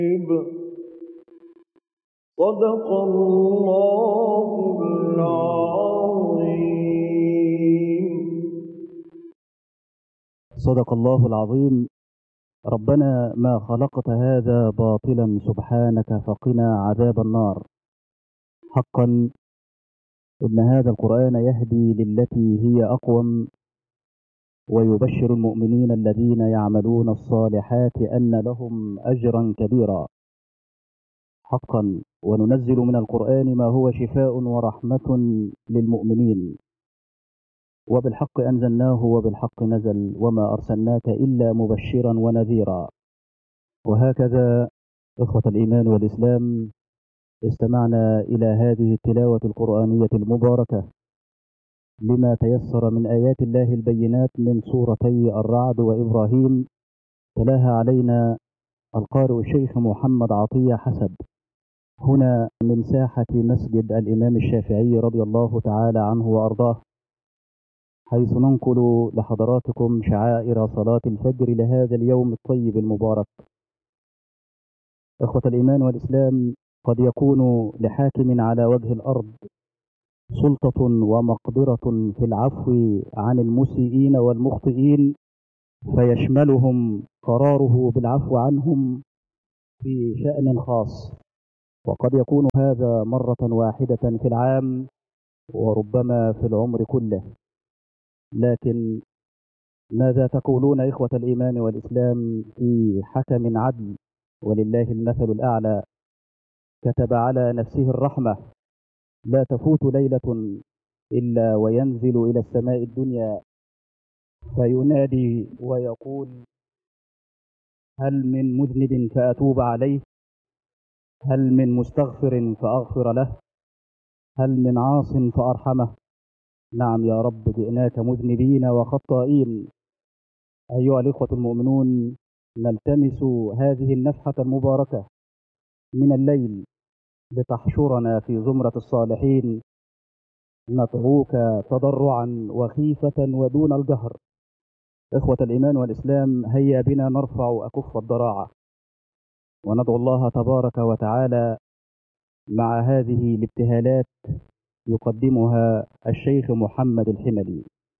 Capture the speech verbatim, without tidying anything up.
صدق الله العظيم. صدق الله العظيم. ربنا ما خلقت هذا باطلا سبحانك فقنا عذاب النار. حقا إن هذا القرآن يهدي للتي هي أقوم ويبشر المؤمنين الذين يعملون الصالحات أن لهم أجرا كبيرا. حقا وننزل من القرآن ما هو شفاء ورحمة للمؤمنين، وبالحق أنزلناه وبالحق نزل وما أرسلناك إلا مبشرا ونذيرا. وهكذا إخوة الإيمان والإسلام استمعنا إلى هذه التلاوة القرآنية المباركة لما تيسر من آيات الله البينات من سورتي الرعد وإبراهيم، تلاها علينا القارئ الشيخ محمد عطية حسب هنا من ساحة مسجد الإمام الشافعي رضي الله تعالى عنه وأرضاه، حيث ننقل لحضراتكم شعائر صلاة الفجر لهذا اليوم الطيب المبارك. إخوة الإيمان والإسلام، قد يكون لحاكم على وجه الأرض سلطة ومقدرة في العفو عن المسيئين والمخطئين، فيشملهم قراره بالعفو عنهم في شأن خاص، وقد يكون هذا مرة واحدة في العام وربما في العمر كله. لكن ماذا تقولون إخوة الإيمان والإسلام في حكم عدل ولله المثل الأعلى كتب على نفسه الرحمة، لا تفوت ليلة إلا وينزل إلى السماء الدنيا فينادي ويقول: هل من مذنب فأتوب عليه؟ هل من مستغفر فأغفر له؟ هل من عاص فأرحمه؟ نعم يا رب، جئناك مذنبين وخطائين. أيها الإخوة المؤمنون، نلتمس هذه النفحة المباركة من الليل لتحشرنا في زمرة الصالحين، ندعوك تضرعا وخيفة ودون الجهر. إخوة الإيمان والإسلام، هيا بنا نرفع أكف الضراعة وندعو الله تبارك وتعالى مع هذه الابتهالات يقدمها الشيخ محمد الحمدي.